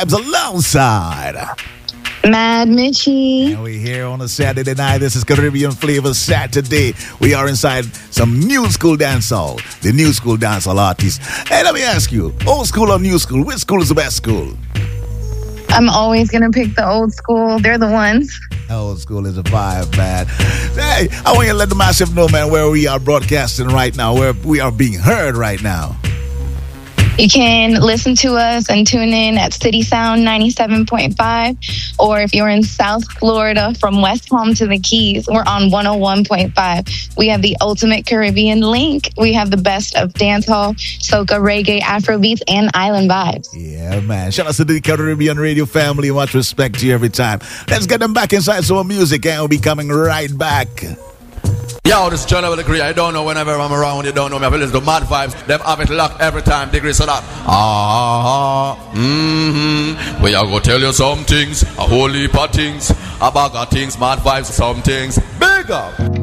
Vibes alongside Mad Mitchie. And we're here on a Saturday night. This is Caribbean Flavor Saturday. We are inside some new school dancehall. The new school dancehall artists. Hey, let me ask you, old school or new school? Which school is the best school? I'm always going to pick the old school. They're the ones. Old school is a vibe, man. Hey, I want you to let the massive know, man, where we are broadcasting right now, where we are being heard right now. You can listen to us and tune in at City Sound 97.5. Or if you're in South Florida, from West Palm to the Keys, we're on 101.5. We have the ultimate Caribbean link. We have the best of dancehall, soca, reggae, Afrobeats, and island vibes. Yeah, man. Shout out to the Caribbean radio family. Much respect to you every time. Let's get them back inside some music, and we'll be coming right back. Yo, this is John Level Degree. I don't know whenever I'm around, you don't know me. I feel it's the mad vibes. Them have it locked every time. Degree so that. We are gonna tell you some things, a whole heap of things, a bag of things, mad vibes, some things. Big up.